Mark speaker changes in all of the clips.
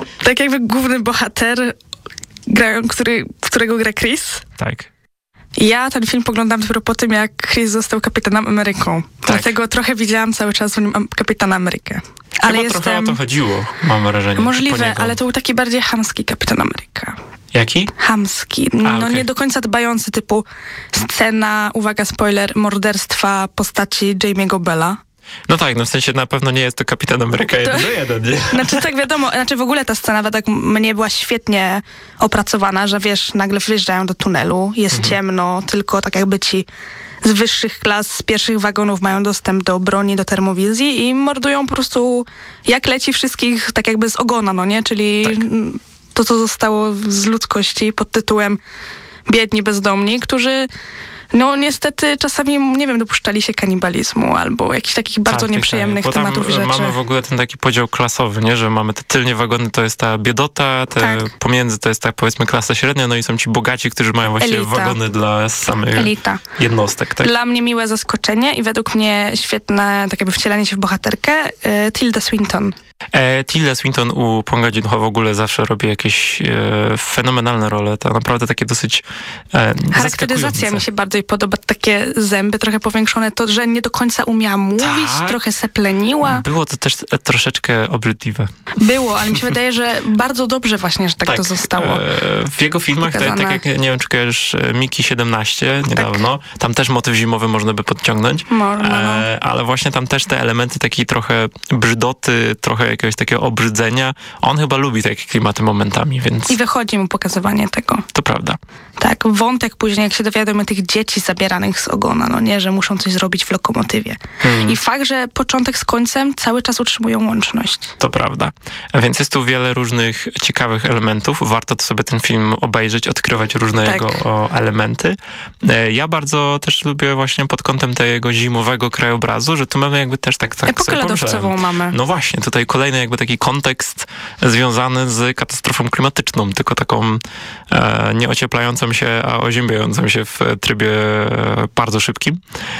Speaker 1: Tak jakby główny bohater, którego gra Chris.
Speaker 2: Tak.
Speaker 1: Ja ten film poglądam dopiero po tym, jak Chris został Kapitanem Ameryką. Tak. Dlatego trochę widziałam cały czas w nim Kapitana Amerykę.
Speaker 2: Ale chyba trochę o to chodziło, mam wrażenie.
Speaker 1: Możliwe, ale to był taki bardziej chamski Kapitan Ameryka.
Speaker 2: Jaki?
Speaker 1: Chamski. Okay. Nie do końca dbający, typu scena, uwaga, spoiler, morderstwa postaci Jamie'ego Bella.
Speaker 2: No tak, w sensie na pewno nie jest to Kapitan Ameryka 1:1, nie?
Speaker 1: Znaczy tak wiadomo, w ogóle ta scena według mnie była świetnie opracowana, że wiesz, nagle wjeżdżają do tunelu, jest ciemno, tylko tak jakby ci z wyższych klas, z pierwszych wagonów mają dostęp do broni, do termowizji i mordują po prostu jak leci wszystkich tak jakby z ogona, no nie? Czyli to, co zostało z ludzkości pod tytułem biedni, bezdomni, którzy niestety czasami, nie wiem, dopuszczali się kanibalizmu albo jakichś takich bardzo nieprzyjemnych tematów i rzeczy.
Speaker 2: Mamy w ogóle ten taki podział klasowy, nie? Że mamy te tylnie wagony, to jest ta biedota, pomiędzy to jest ta, powiedzmy, klasa średnia, no i są ci bogaci, którzy mają właściwie wagony dla samych jednostek. Tak?
Speaker 1: Dla mnie miłe zaskoczenie i według mnie świetne tak jakby wcielenie się w bohaterkę Tilda Swinton.
Speaker 2: Tilda Swinton u Ponga Joon-ho w ogóle zawsze robi jakieś fenomenalne role, to naprawdę takie dosyć
Speaker 1: charakteryzacja mi się bardzo podoba, takie zęby trochę powiększone, to, że nie do końca umiała mówić, trochę sepleniła.
Speaker 2: Było to też troszeczkę obrzydliwe.
Speaker 1: Było, ale mi się wydaje, że bardzo dobrze właśnie, że tak to zostało.
Speaker 2: W jego filmach, tak jak, nie wiem, czy kojarzysz Miki 17 niedawno, tam też motyw zimowy można by podciągnąć, ale właśnie tam też te elementy takiej trochę brzydoty, trochę jakiegoś takiego obrzydzenia. On chyba lubi takie klimaty momentami, więc...
Speaker 1: I wychodzi mu pokazywanie tego.
Speaker 2: To prawda.
Speaker 1: Tak, wątek później, jak się dowiadujemy tych dzieci zabieranych z ogona, że muszą coś zrobić w lokomotywie. I fakt, że początek z końcem cały czas utrzymują łączność.
Speaker 2: To prawda. Więc jest tu wiele różnych ciekawych elementów. Warto sobie ten film obejrzeć, odkrywać różne jego elementy. Ja bardzo też lubię właśnie pod kątem tego zimowego krajobrazu, że tu mamy jakby też tak
Speaker 1: epokę lodowcową mamy.
Speaker 2: No właśnie, tutaj kolejny jakby taki kontekst związany z katastrofą klimatyczną, tylko taką nie ocieplającą się, a oziębiającą się w trybie bardzo szybkim.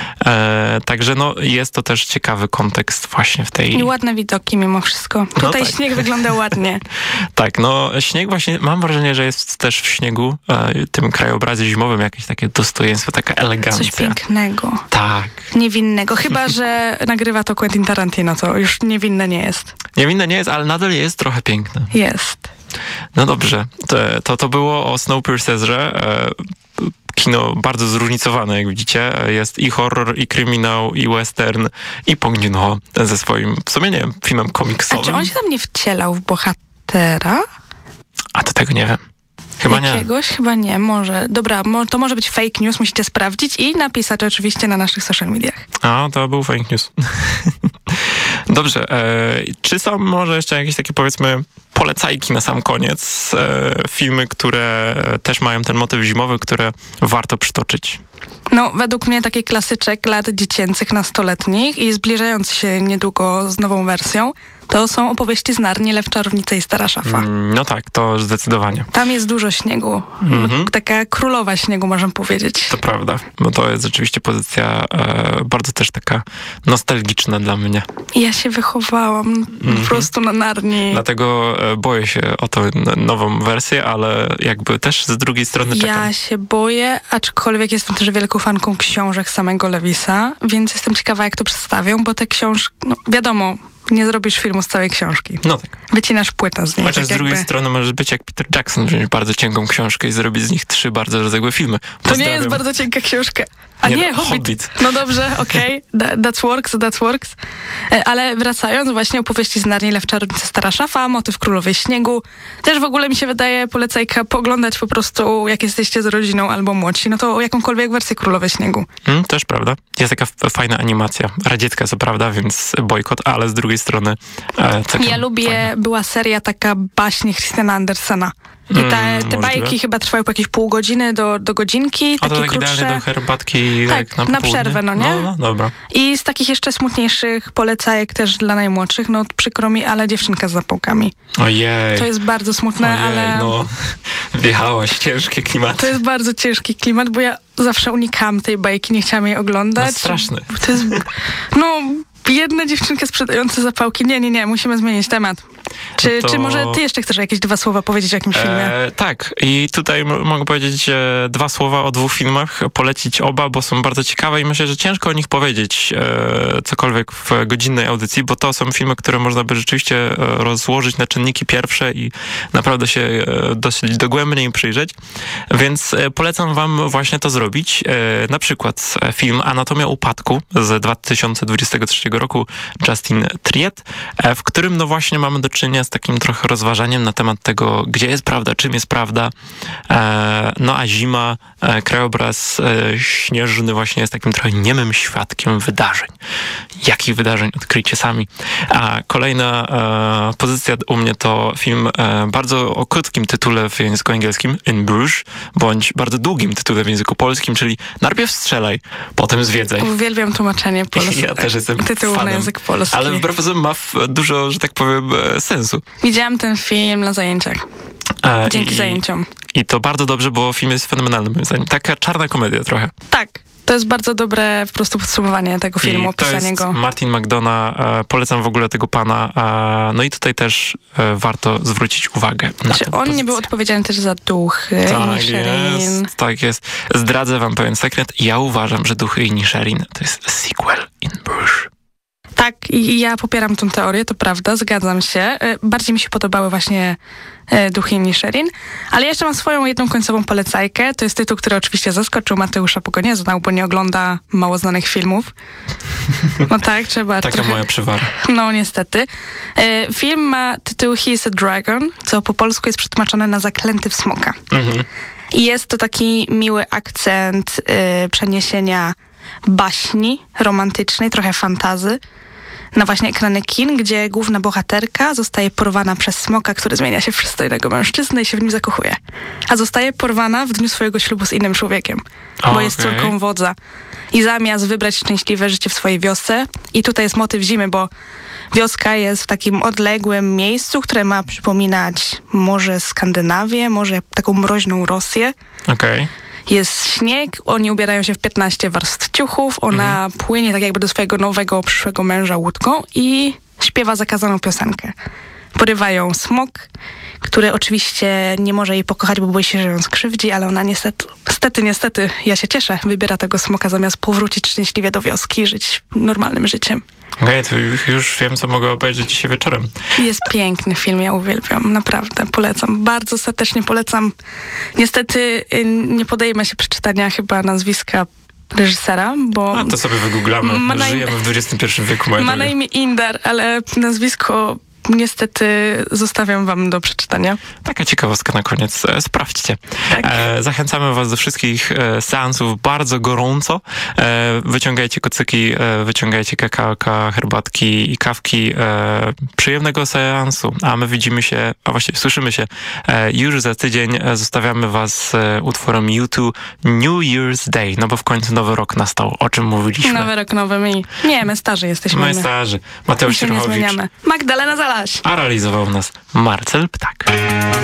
Speaker 2: Także jest to też ciekawy kontekst właśnie w tej...
Speaker 1: I ładne widoki mimo wszystko. Tutaj śnieg wygląda ładnie.
Speaker 2: Tak, śnieg właśnie, mam wrażenie, że jest też w śniegu, tym krajobrazie zimowym jakieś takie dostojeństwo, taka elegancja.
Speaker 1: Coś pięknego.
Speaker 2: Tak.
Speaker 1: Niewinnego. Chyba, że nagrywa to Quentin Tarantino, to już niewinne nie jest.
Speaker 2: Niewinne nie jest, ale nadal jest trochę piękne.
Speaker 1: Jest.
Speaker 2: No dobrze, to było o Snowpiercerze. Kino bardzo zróżnicowane, jak widzicie. Jest i horror, i kryminał, i western, i Pong Joon-ho ze swoim, w sumie nie wiem, filmem komiksowym.
Speaker 1: A czy on się tam nie wcielał w bohatera?
Speaker 2: A to tego nie wiem. Chyba
Speaker 1: Jakiegoś? Chyba nie, może. Dobra, to może być fake news, musicie sprawdzić i napisać oczywiście na naszych social mediach.
Speaker 2: A, to był fake news. Dobrze, czy są może jeszcze jakieś takie, powiedzmy, polecajki na sam koniec? Filmy, które też mają ten motyw zimowy, które warto przytoczyć?
Speaker 1: Według mnie taki klasyczek lat dziecięcych, nastoletnich i zbliżający się niedługo z nową wersją, to są opowieści z Narni, Lew, Czarownica i Stara Szafa.
Speaker 2: No tak, to zdecydowanie.
Speaker 1: Tam jest dużo śniegu. Taka królowa śniegu, można powiedzieć.
Speaker 2: To prawda, bo to jest rzeczywiście pozycja bardzo też taka nostalgiczna dla mnie.
Speaker 1: Ja się wychowałam po prostu na Narni.
Speaker 2: Dlatego boję się o tę nową wersję, ale jakby też z drugiej strony czekam.
Speaker 1: Ja się boję, aczkolwiek jestem też wielką fanką książek samego Lewisa, więc jestem ciekawa, jak to przedstawią, bo te książki, wiadomo, nie zrobisz filmu z całej książki. No tak. Wycinasz płytę z niej.
Speaker 2: Chociaż z drugiej strony możesz być jak Peter Jackson, wziąć bardzo cienką książkę i zrobić z nich 3 bardzo rozległe filmy.
Speaker 1: To nie jest bardzo cienka książka. A nie, Hobbit. No dobrze, okej. That works. Ale wracając, właśnie opowieści z Narni, Lew, Czarownica, Stara Szafa, motyw Królowej Śniegu. Też w ogóle mi się wydaje polecajka pooglądać po prostu, jak jesteście z rodziną albo młodsi, to jakąkolwiek wersję Królowej Śniegu.
Speaker 2: Też prawda. Jest taka fajna animacja. Radziecka co prawda, więc bojkot, ale z drugiej strony
Speaker 1: ja lubię, fajna. Była seria taka baśni Christiana Andersena. I te bajki chyba trwają po jakieś pół godziny do godzinki.
Speaker 2: A to
Speaker 1: takie krótsze.
Speaker 2: Idealnie do herbatki
Speaker 1: tak, na przerwę, nie?
Speaker 2: No, dobra.
Speaker 1: I z takich jeszcze smutniejszych polecajek też dla najmłodszych, przykro mi, ale Dziewczynka z zapałkami.
Speaker 2: Ojej.
Speaker 1: To jest bardzo smutne, ale...
Speaker 2: Wjechałaś, ciężkie klimaty.
Speaker 1: To jest bardzo ciężki klimat, bo ja zawsze unikałam tej bajki, nie chciałam jej oglądać.
Speaker 2: Straszny.
Speaker 1: To jest... Biedne dziewczynki sprzedające zapałki. Nie, musimy zmienić temat. Czy może ty jeszcze chcesz jakieś 2 słowa powiedzieć o jakimś filmie?
Speaker 2: Tak, i tutaj mogę powiedzieć 2 słowa o 2 filmach, polecić oba, bo są bardzo ciekawe i myślę, że ciężko o nich powiedzieć cokolwiek w godzinnej audycji, bo to są filmy, które można by rzeczywiście rozłożyć na czynniki pierwsze i naprawdę się dosyć dogłębnie przyjrzeć, więc polecam wam właśnie to zrobić. Na przykład film Anatomia upadku z 2023 roku Justin Triet, w którym no właśnie mamy do czynienia z takim trochę rozważaniem na temat tego, gdzie jest prawda, czym jest prawda. No a zima, krajobraz śnieżny właśnie jest takim trochę niemym świadkiem wydarzeń. Jakich wydarzeń? Odkryjcie sami. A kolejna pozycja u mnie to film bardzo o krótkim tytule w języku angielskim, In Bruges, bądź bardzo długim tytule w języku polskim, czyli najpierw strzelaj, potem zwiedzaj.
Speaker 1: Uwielbiam tłumaczenie polskie.
Speaker 2: Ja też jestem
Speaker 1: tytułu na język polski.
Speaker 2: Ale wbrew pozorom ma dużo, że tak powiem, sensu.
Speaker 1: Widziałam ten film na zajęciach. Dzięki zajęciom.
Speaker 2: I to bardzo dobrze, bo film jest fenomenalny, moim zdaniem. Taka czarna komedia trochę.
Speaker 1: Tak. To jest bardzo dobre po prostu podsumowanie tego filmu, opisanie go.
Speaker 2: Martin McDonagh, polecam w ogóle tego pana. No i tutaj też warto zwrócić uwagę na tę
Speaker 1: on nie był odpowiedzialny też za Duchy
Speaker 2: Tak jest. Zdradzę wam pewien sekret. Ja uważam, że Duchy Inisherin to jest sequel In Bruges.
Speaker 1: Tak, i ja popieram tę teorię, to prawda, zgadzam się. Bardziej mi się podobały właśnie Duchy Inisherin, ale jeszcze mam swoją jedną końcową polecajkę. To jest tytuł, który oczywiście zaskoczył Mateusza, bo go nie znał, bo nie ogląda mało znanych filmów. No tak, trzeba...
Speaker 2: Taka moja przywara.
Speaker 1: No niestety. Film ma tytuł He's a Dragon, co po polsku jest przetłumaczone na Zaklęty w smoka. Mhm. I jest to taki miły akcent przeniesienia baśni romantycznej, trochę fantazy, na właśnie ekrany kin, gdzie główna bohaterka zostaje porwana przez smoka, który zmienia się w przystojnego mężczyznę i się w nim zakochuje. A zostaje porwana w dniu swojego ślubu z innym człowiekiem, bo jest córką wodza. I zamiast wybrać szczęśliwe życie w swojej wiosce, i tutaj jest motyw zimy, bo wioska jest w takim odległym miejscu, które ma przypominać może Skandynawię, może taką mroźną Rosję.
Speaker 2: Okej.
Speaker 1: Jest śnieg, oni ubierają się w 15 warstw ciuchów, ona płynie tak jakby do swojego nowego, przyszłego męża łódką i śpiewa zakazaną piosenkę. Porywa ją smok, który oczywiście nie może jej pokochać, bo boi się, że ją skrzywdzi, ale ona niestety, ja się cieszę, wybiera tego smoka zamiast powrócić szczęśliwie do wioski i żyć normalnym życiem.
Speaker 2: Okej, to już wiem, co mogę obejrzeć dzisiaj wieczorem.
Speaker 1: Jest piękny film, ja uwielbiam, naprawdę, polecam. Bardzo serdecznie polecam. Niestety nie podejmę się przeczytania chyba nazwiska reżysera, bo...
Speaker 2: A to sobie wygooglamy. Żyjemy w XXI wieku.
Speaker 1: Ma na imię Indar, ale nazwisko niestety zostawiam wam do przeczytania.
Speaker 2: Taka ciekawostka na koniec. Sprawdźcie.
Speaker 1: Tak.
Speaker 2: Zachęcamy was do wszystkich seansów bardzo gorąco. Wyciągajcie kocyki, wyciągajcie kakałka, herbatki i kawki. Przyjemnego seansu. A my widzimy się, a właściwie słyszymy się już za tydzień. Zostawiamy was utworem U2 New Year's Day, no bo w końcu nowy rok nastał. O czym mówiliśmy?
Speaker 1: Nowy rok, nowy my. Nie, my starzy jesteśmy.
Speaker 2: My starzy. Mateusz Sierchowicz.
Speaker 1: Magdalena Zalaś.
Speaker 2: A realizował nas Marcel Ptak.